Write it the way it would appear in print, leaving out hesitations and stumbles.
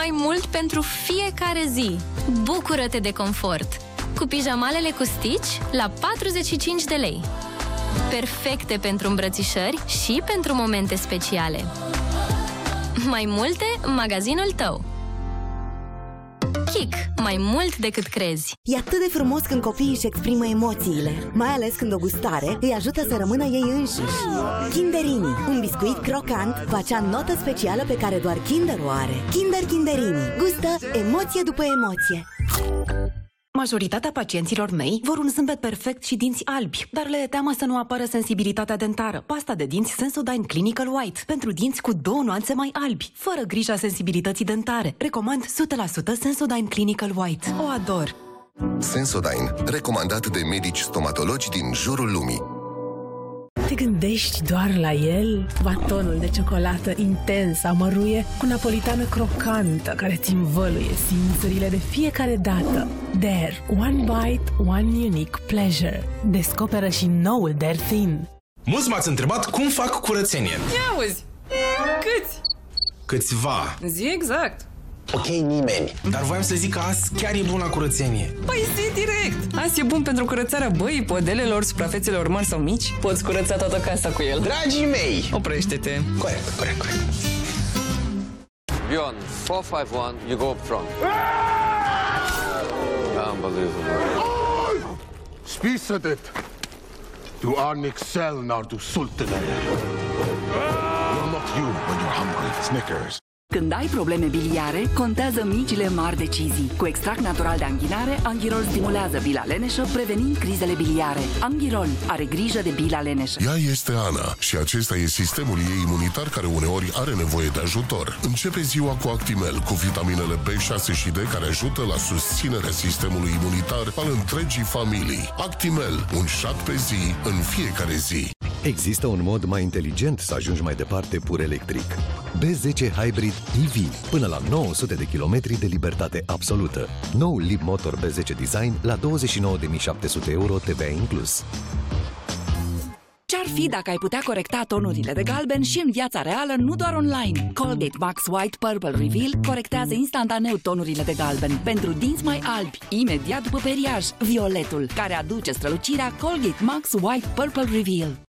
Mai mult pentru fiecare zi. Bucură-te de confort! Cu pijamalele cu Stitch la 45 de lei. Perfecte pentru îmbrățișări și pentru momente speciale. Mai multe în magazinul tău. Kik. Mai mult decât crezi. E atât de frumos când copiii își exprimă emoțiile, mai ales când o gustare îi ajută să rămână ei înșiși. Kinderini, un biscuit crocant cu acea notă specială pe care doar Kinder o are. Kinderini, gustă emoție după emoție. Majoritatea pacienților mei vor un zâmbet perfect și dinți albi, dar le e teamă să nu apară sensibilitatea dentară. Pasta de dinți Sensodyne Clinical White, pentru dinți cu 2 nuanțe mai albi, fără grija sensibilității dentare. Recomand 100% Sensodyne Clinical White. O ador! Sensodyne, recomandat de medici stomatologi din jurul lumii. Te gândești doar la el? Batonul de ciocolată intens amăruie cu napolitană crocantă care ți învăluie simțurile de fiecare dată. Dare, one bite, one unique pleasure. Descoperă și noul Dare Thin. Mulți m-ați întrebat cum fac curățenie. Ia auzi! Câți? Câțiva. Zi exact. Ok, nimeni. Dar voiam să zic că azi chiar e bun la curățenie. Păi zi direct! Azi e bun pentru curățarea băii, podelelor, suprafețelor mari sau mici. Poți curăța toată casa cu el. Dragii mei! Oprește-te. Corect. Bjorn, 4-5-1, you go up front. Unbelievable. Spisa det! Du är Excel när du sultenar. You're not you when you're hungry. Snickers. Când ai probleme biliare, contează micile mari decizii. Cu extract natural de anghinare, Anghirol stimulează bila leneșă, prevenind crizele biliare. Anghirol are grijă de bila leneșă. Ea este Ana și acesta e sistemul ei imunitar care uneori are nevoie de ajutor. Începe ziua cu Actimel, cu vitaminele B6 și D care ajută la susținerea sistemului imunitar al întregii familii. Actimel, un șat pe zi, în fiecare zi. Există un mod mai inteligent să ajungi mai departe pur electric. B10 Hybrid EV, până la 900 de kilometri de libertate absolută. Noul Leap Motor B10 Design la 29.700 euro TVA inclus. Ce-ar fi dacă ai putea corecta tonurile de galben și în viața reală, nu doar online? Colgate Max White Purple Reveal corectează instantaneu tonurile de galben pentru dinți mai albi, imediat după periaj. Violetul, care aduce strălucirea Colgate Max White Purple Reveal.